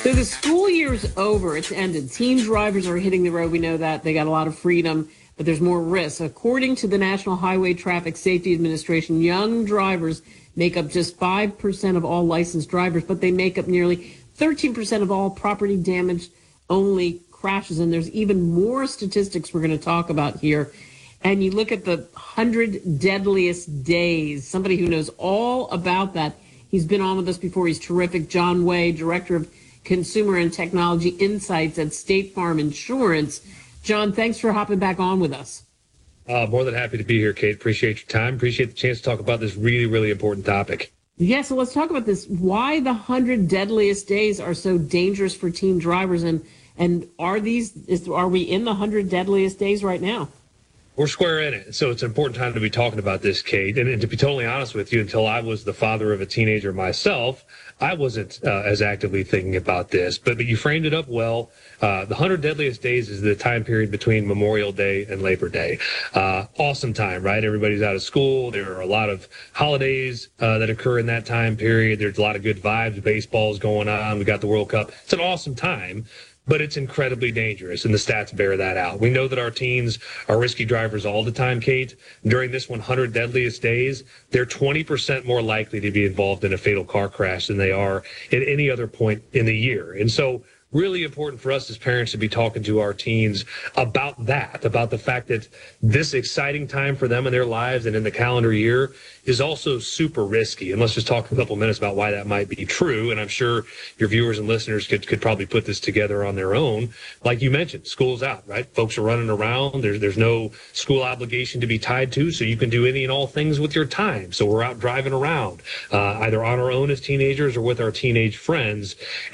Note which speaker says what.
Speaker 1: So the school year's over. It's ended. Teen drivers are hitting the road. We know that. They got a lot of freedom, but there's more risks. According to the National Highway Traffic Safety Administration, young drivers make up just 5% of all licensed drivers, but they make up nearly 13% of all property damage only crashes. And there's even more statistics we're going to talk about here. And you look at the 100 deadliest days, somebody who knows all about that. He's been on with us before. He's terrific. John Way, Director of Consumer and Technology Insights at State Farm Insurance. John, thanks for hopping back on with us.
Speaker 2: More than happy to be here, Kate. Appreciate your time. Appreciate the chance to talk about this really, really important topic.
Speaker 1: Yeah, so let's talk about this. Why the 100 deadliest days are so dangerous for teen drivers, and are we in the 100 deadliest days right now?
Speaker 2: We're square in it. So it's an important time to be talking about this, Kate. And to be totally honest with you, until I was the father of a teenager myself, I wasn't as actively thinking about this. But you framed it up well. The 100 deadliest days is the time period between Memorial Day and Labor Day. Awesome time, right? Everybody's out of school. There are a lot of holidays that occur in that time period. There's a lot of good vibes. Baseball's going on. We got the World Cup. It's an awesome time. But it's incredibly dangerous, and the stats bear that out. We know that our teens are risky drivers all the time, Kate. During this 100 deadliest days, they're 20% more likely to be involved in a fatal car crash than they are at any other point in the year. And so really important for us as parents to be talking to our teens about that, about the fact that this exciting time for them in their lives and in the calendar year is also super risky. And let's just talk a couple minutes about why that might be true. And I'm sure your viewers and listeners could probably put this together on their own. Like you mentioned, school's out, right? Folks are running around. There's no school obligation to be tied to, so you can do any and all things with your time. So we're out driving around, either on our own as teenagers or with our teenage friends.